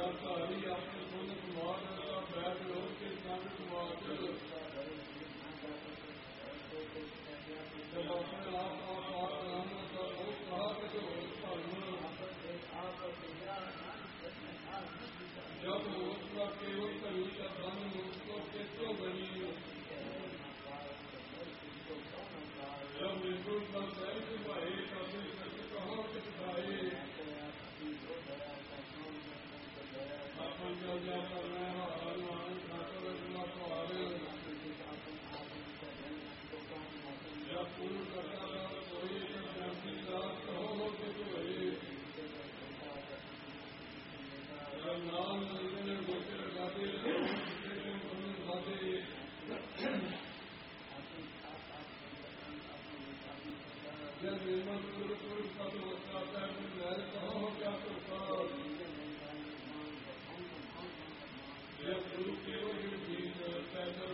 हरी आपने सोने कुमार बैठ लोग के नाम कुमार जब अपने आप नाम का बहुत कहा जब उसका केवल कहीं का धन उसको कैसे बनी जब निर्गुण का दैव भाई कभी सत्य कहाँ से दिखाए अपन जब जाता मैं जब पूर्ण करता था कोई जानती रात कहो के तो जब नाम ने गोटे लगाते लगाते जब निर्मल पुरुष का तो आता है मैं कहो क्या करता जब गुरु केवल पैदल